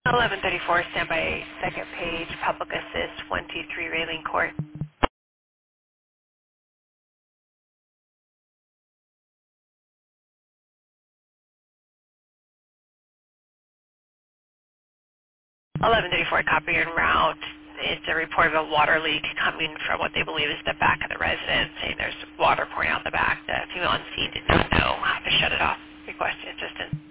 1134, standby, second page, public assist, 123 Railing Court. 1134, copy en route. It's a report of a water leak coming from what they believe is the back of the residence, saying there's water pouring out the back. The female on scene did not know how to shut it off. Request assistance.